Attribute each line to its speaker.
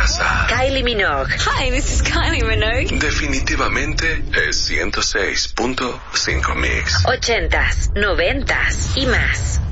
Speaker 1: casa.
Speaker 2: Kylie Minogue.
Speaker 3: Hi, this is Kylie Minogue.
Speaker 1: Definitivamente es 106.5 Mix.
Speaker 2: 80s, 90s y más.